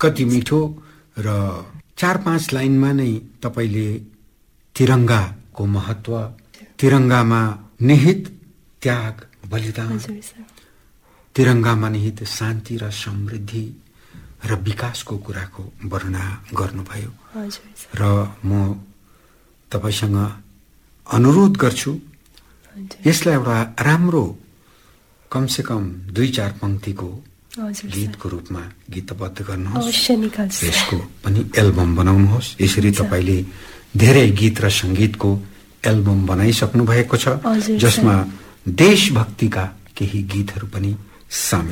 कति मिठो र 4-5 लाइनमा नै तपाईले तिरंगाको महत्व, तिरंगामा निहित त्याग, बलिदान, तिरंगामा निहित शान्ति र समृद्धि र विकासको कुराको वर्णना गर्नुभयो। र म तपाईसँग अनुरोध गर्छु यसलाई एउटा राम्रो कमसेकम 2-4 पंक्तिको गीतको रूपमा गीतबद्ध गर्नुहोस्। यसको पनि एल्बम बनाउनुहोस्। यसरी तपाईले धेरै गीत र संगीतको एल्बम बनाइसक्नु भएको छ, जसमा देशभक्तिका केही गीतहरू पनि सामेल